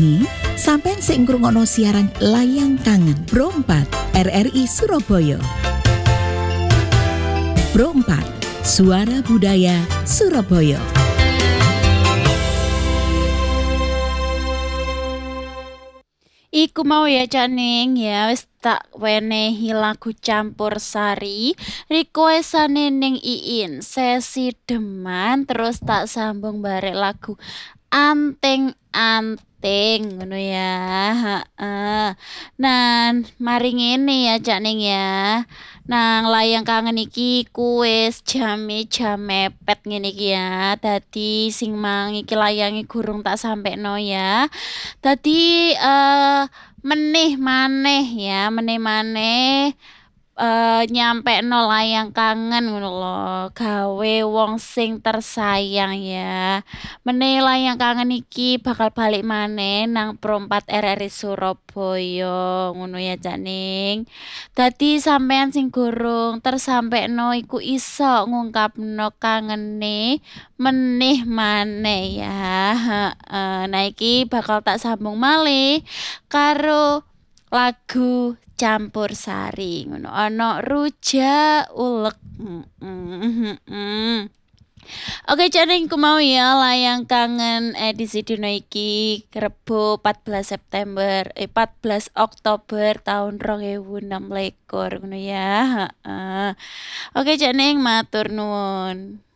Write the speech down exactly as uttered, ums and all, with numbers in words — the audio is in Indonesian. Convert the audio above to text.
Nih, sampean sing ngrungokno siaran Layang Kangen Pro empat R R I Surabaya. Pro empat, Suara Budaya Surabaya. Iku mau ya Caning ya wis tak wenehi lagu Campursari requestane ning Iin sesi deman terus tak sambung barek lagu Anting-anting ngono ya. Heeh. Nah, mari ngene ya Caning ya. Nang Layang Kangen iki kuwis jame jam mepet ngene iki ya. Dadi sing mang iki layange gurung tak sampekno ya. Dadi eh meneh maneh ya, meneh maneh eh nyampekno Layang Kangen ngono lho, gawe wong sing tersayang ya. Meneh Layang Kangen iki bakal balik maneh nang Pro empat R R I Surabaya ngono ya Caning. Dadi sampean sing gurung tersampekno iku iso ngungkapno kangene meneh maneh ya. Heeh. Nah iki bakal tak sambung malih karo lagu Campursari ngono ana rujak ulek. Mm-mm. Oke Caning ku mau ya Layang Kangen edisi dino iki Rebo empat belas September eh empat belas Oktober tahun dua ribu enam belas ngono ya. Heeh. Oke Caning matur nuwun.